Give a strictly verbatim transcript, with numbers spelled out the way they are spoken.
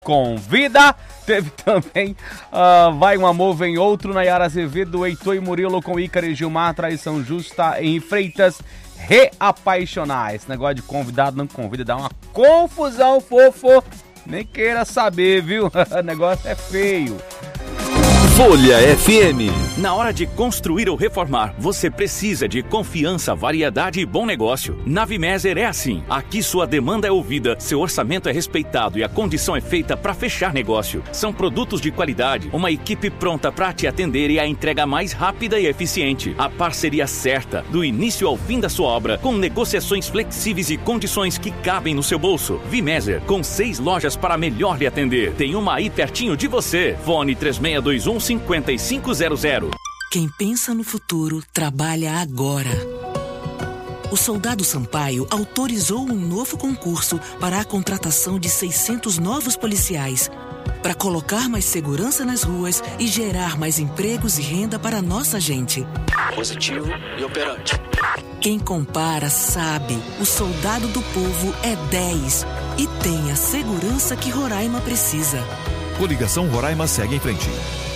Convida, teve também uh, Vai um Amor, Vem Outro, Nayara Azevedo, Heitor e Murilo com Ícaro e Gilmar, Traição Justa em Freitas, Reapaixonar. Esse negócio de convidado não convida, dá uma confusão, fofo, nem queira saber, viu? O negócio é feio. Folha F M. Na hora de construir ou reformar, você precisa de confiança, variedade e bom negócio. Na Vimeser é assim. Aqui sua demanda é ouvida, seu orçamento é respeitado e a condição é feita para fechar negócio. São produtos de qualidade, uma equipe pronta para te atender e a entrega mais rápida e eficiente. A parceria certa, do início ao fim da sua obra, com negociações flexíveis e condições que cabem no seu bolso. Vimeser, com seis lojas para melhor lhe atender. Tem uma aí pertinho de você. Fone três seis dois um, cinco cinco zero zero. Quem pensa no futuro, trabalha agora. O Soldado Sampaio autorizou um novo concurso para a contratação de seiscentos novos policiais, para colocar mais segurança nas ruas e gerar mais empregos e renda para nossa gente. Positivo e operante. Quem compara sabe, o Soldado do Povo é dez e tem a segurança que Roraima precisa. Coligação Roraima segue em frente.